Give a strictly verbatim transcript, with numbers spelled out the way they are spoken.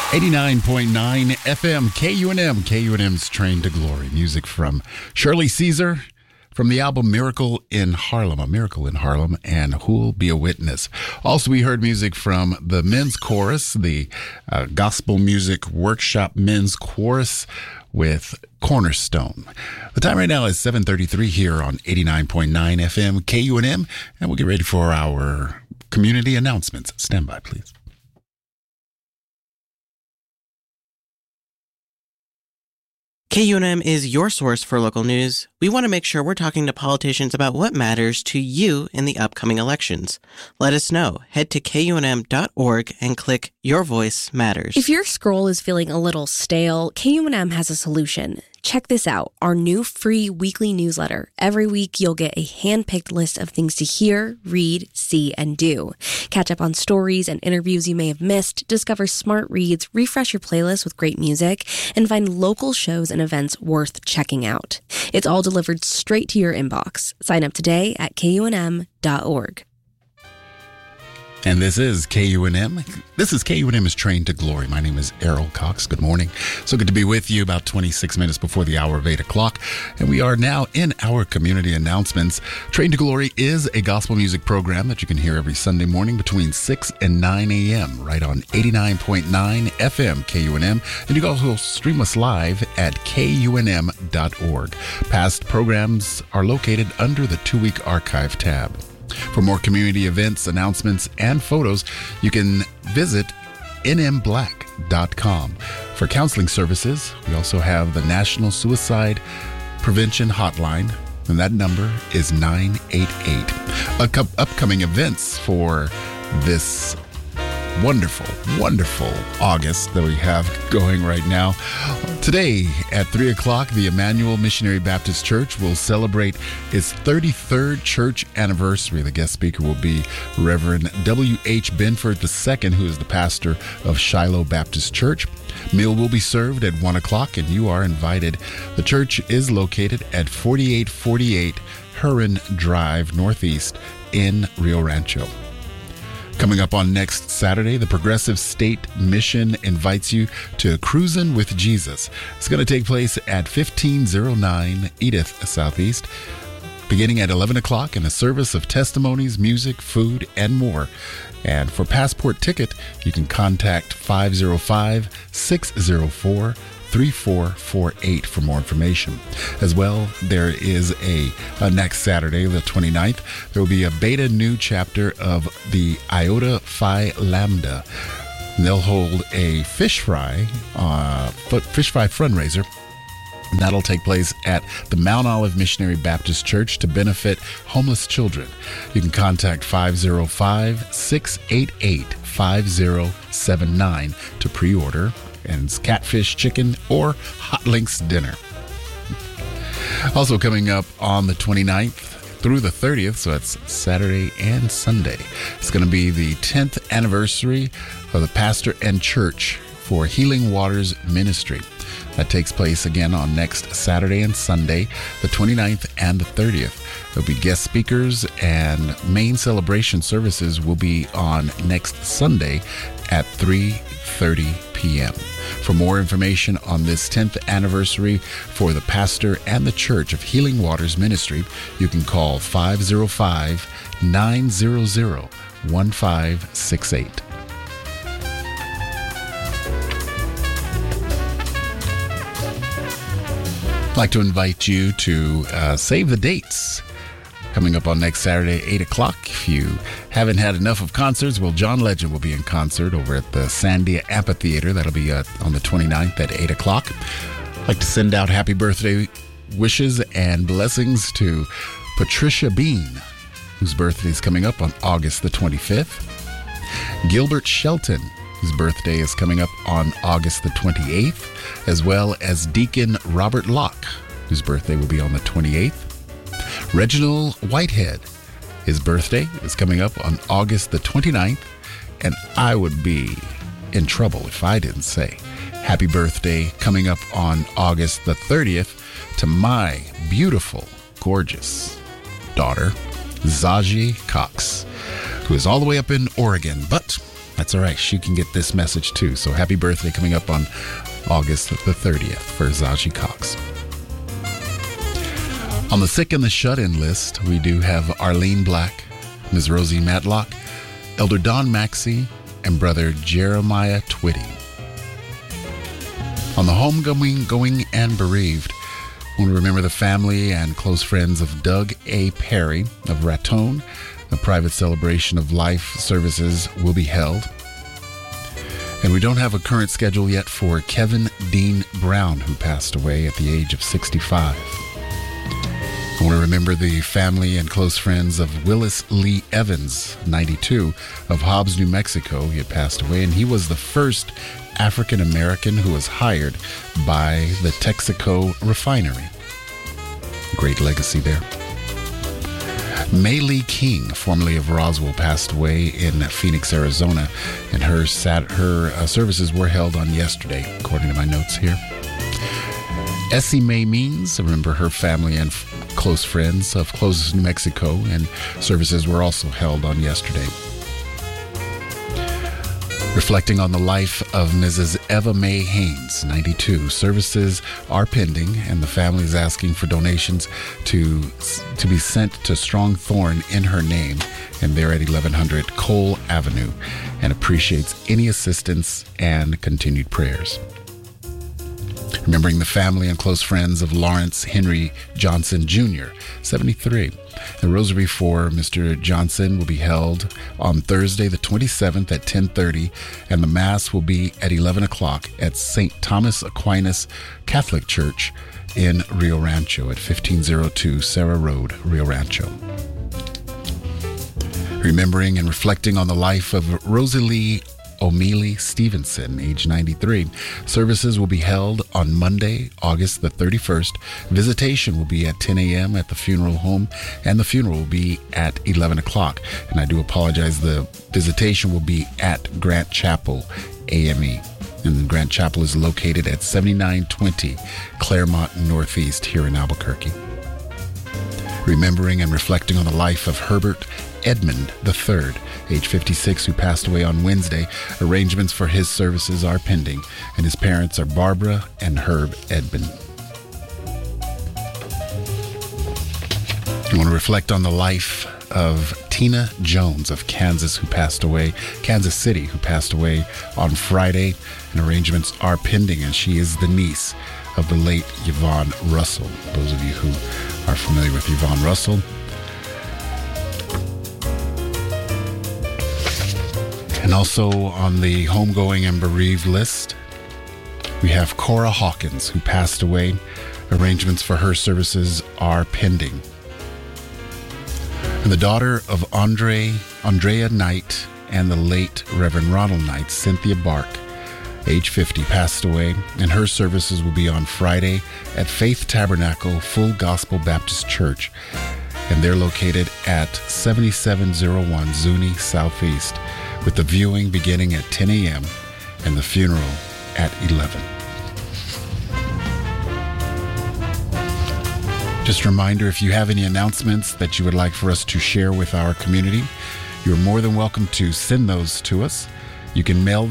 eighty-nine point nine F M, K U N M, K U N M's Train to Glory. Music from Shirley Caesar from the album Miracle in Harlem, A Miracle in Harlem, and Who'll Be a Witness. Also, we heard music from the men's chorus, the uh, Gospel Music Workshop men's chorus with Cornerstone. The time right now is seven thirty-three here on eighty-nine point nine F M, K U N M, and we'll get ready for our community announcements. Stand by, please. K U N M is your source for local news. We want to make sure we're talking to politicians about what matters to you in the upcoming elections. Let us know. Head to K U N M dot org and click Your Voice Matters. If your scroll is feeling a little stale, K U N M has a solution. Check this out, our new free weekly newsletter. Every week, you'll get a hand-picked list of things to hear, read, see, and do. Catch up on stories and interviews you may have missed, discover smart reads, refresh your playlist with great music, and find local shows and events worth checking out. It's all delivered straight to your inbox. Sign up today at K U N M dot org. And this is K U N M. This is K U N M's Train to Glory. My name is Errol Cox. Good morning. So good to be with you about twenty-six minutes before the hour of eight o'clock. And we are now in our community announcements. Train to Glory is a gospel music program that you can hear every Sunday morning between six and nine a.m. right on eighty-nine point nine F M K U N M. And you can also stream us live at K U N M dot org. Past programs are located under the two-week archive tab. For more community events, announcements, and photos, you can visit N M black dot com. For counseling services, we also have the National Suicide Prevention Hotline, and that number is nine eight eight. Uh, upcoming events for this wonderful, wonderful August that we have going right now. Today at three o'clock, the Emmanuel Missionary Baptist Church will celebrate its thirty-third church anniversary. The guest speaker will be Reverend W H Benford the Second, who is the pastor of Shiloh Baptist Church. Meal will be served at one o'clock, and you are invited. The church is located at forty-eight forty-eight Huron Drive, Northeast in Rio Rancho. Coming up on next Saturday, the Progressive State Mission invites you to Cruisin' with Jesus. It's going to take place at fifteen oh nine Edith Southeast, beginning at eleven o'clock in a service of testimonies, music, food, and more. And for passport ticket, you can contact five oh five, six oh four, three four four eight for more information. As well, there is a, a next Saturday, the twenty-ninth, there will be a beta new chapter of the Iota Phi Lambda. And they'll hold a fish fry, uh, fish fry fundraiser. And that'll take place at the Mount Olive Missionary Baptist Church to benefit homeless children. You can contact five oh five, six eight eight, five oh seven nine to pre-order. And it's catfish, chicken, or hot links dinner. Also coming up on the twenty-ninth through the thirtieth, so that's Saturday and Sunday, it's going to be the tenth anniversary of the pastor and church for Healing Waters Ministry. That takes place again on next Saturday and Sunday, the twenty-ninth and the thirtieth. There'll be guest speakers, and main celebration services will be on next Sunday at three thirty p.m. For more information on this tenth anniversary for the pastor and the church of Healing Waters Ministry, you can call five oh five, nine hundred, one five six eight. I'd like to invite you to uh, save the dates. Coming up on next Saturday, eight o'clock. If you haven't had enough of concerts, well, John Legend will be in concert over at the Sandia Amphitheater. That'll be uh, on the twenty-ninth at eight o'clock. I'd like to send out happy birthday wishes and blessings to Patricia Bean, whose birthday is coming up on August the twenty-fifth. Gilbert Shelton, whose birthday is coming up on August the twenty-eighth, as well as Deacon Robert Locke, whose birthday will be on the twenty-eighth. Reginald Whitehead, his birthday is coming up on August the twenty-ninth, and I would be in trouble if I didn't say happy birthday coming up on August the thirtieth to my beautiful, gorgeous daughter, Zaji Cox, who is all the way up in Oregon, but That's all right. She can get this message too. So happy birthday coming up on August the thirtieth for Zaji Cox. On the sick and the shut-in list, we do have Arlene Black, Miz Rosie Matlock, Elder Don Maxey, and Brother Jeremiah Twitty. On the homegoing going and bereaved, we want to remember the family and close friends of Doug A. Perry of Raton. A private celebration of life services will be held. And we don't have a current schedule yet for Kevin Dean Brown, who passed away at the age of sixty-five. I want to remember the family and close friends of Willis Lee Evans, ninety-two, of Hobbs, New Mexico. He had passed away, and he was the first African American who was hired by the Texaco refinery. Great legacy there. May Lee King, formerly of Roswell, passed away in Phoenix, Arizona, and her sat, her uh, services were held on yesterday, according to my notes here. Essie Mae Means, remember her family and f- close friends of Closes, New Mexico, and services were also held on yesterday. Reflecting on the life of Missus Eva Mae Haynes, ninety-two. Services are pending, and the family is asking for donations to to be sent to Strong Thorn in her name, and they're at eleven hundred Cole Avenue, and appreciates any assistance and continued prayers. Remembering the family and close friends of Lawrence Henry Johnson Junior, seventy-three. The rosary for Mister Johnson will be held on Thursday the twenty-seventh at ten thirty, and the Mass will be at eleven o'clock at Saint Thomas Aquinas Catholic Church in Rio Rancho at fifteen oh two Sarah Road, Rio Rancho. Remembering and reflecting on the life of Rosalie O'Mealy Stevenson, age ninety-three. Services will be held on Monday, August the thirty-first. Visitation will be at ten a.m. at the funeral home, and the funeral will be at eleven o'clock. And I do apologize, the visitation will be at Grant Chapel, A M E. And Grant Chapel is located at seventy-nine twenty Claremont Northeast here in Albuquerque. Remembering and reflecting on the life of Herbert Edmund the third, age fifty-six, who passed away on Wednesday. Arrangements for his services are pending, and his parents are Barbara and Herb Edmund. I want to reflect on the life of Tina Jones of Kansas, who passed away, Kansas City, who passed away on Friday, and arrangements are pending, and she is the niece of the late Yvonne Russell. Those of you who are familiar with Yvonne Russell. And also on the homegoing and bereaved list, we have Cora Hawkins, who passed away. Arrangements for her services are pending. And the daughter of Andre, Andrea Knight and the late Reverend Ronald Knight, Cynthia Bark, age fifty, passed away, and her services will be on Friday at Faith Tabernacle Full Gospel Baptist Church, and they're located at seventy-seven oh one Zuni Southeast, with the viewing beginning at ten a.m. and the funeral at eleven. Just a reminder, if you have any announcements that you would like for us to share with our community, you're more than welcome to send those to us. You can mail